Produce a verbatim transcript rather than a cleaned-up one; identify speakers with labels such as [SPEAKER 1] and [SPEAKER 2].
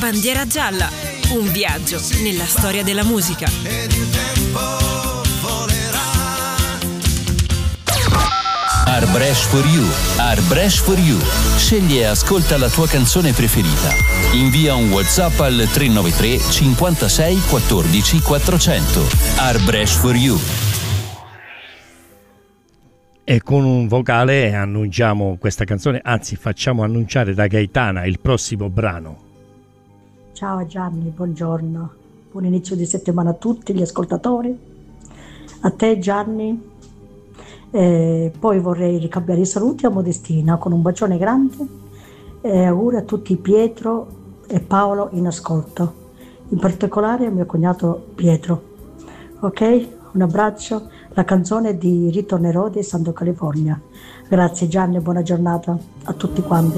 [SPEAKER 1] Bandiera gialla, un viaggio nella storia della musica.
[SPEAKER 2] Arbresh for You, Arbresh for You. Scegli e ascolta la tua canzone preferita. Invia un WhatsApp al tre nove tre cinquantasei quattordici quattrocento. Arbresh for You.
[SPEAKER 3] E con un vocale annunciamo questa canzone, anzi facciamo annunciare da Gaetana il prossimo brano.
[SPEAKER 4] Ciao Gianni, buongiorno. Buon inizio di settimana a tutti gli ascoltatori. A te Gianni. Eh, poi vorrei ricambiare i saluti a Modestina con un bacione grande e auguri a tutti Pietro e Paolo in ascolto, in particolare a mio cognato Pietro. Ok? Un abbraccio. La canzone di Ritornerò di Santo California. Grazie Gianni, buona giornata a tutti quanti.